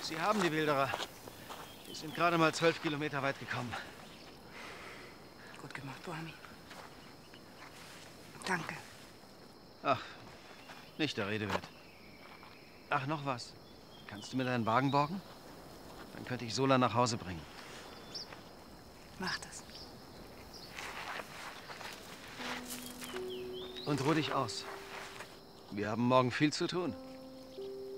Sie haben die Wilderer. Wir sind gerade mal 12 Kilometer weit gekommen. Gut gemacht, Buami. Danke. Ach, nicht der Rede wert. Ach, noch was. Kannst du mir deinen Wagen borgen? Dann könnte ich Sola nach Hause bringen. Mach das. Und ruh dich aus. Wir haben morgen viel zu tun.